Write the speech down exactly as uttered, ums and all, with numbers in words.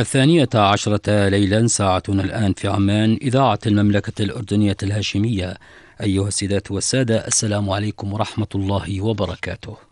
الثانية عشرة ليلا ساعتنا الآن في عمان، إذاعة المملكة الأردنية الهاشمية. أيها السيدات والسادة، السلام عليكم ورحمة الله وبركاته.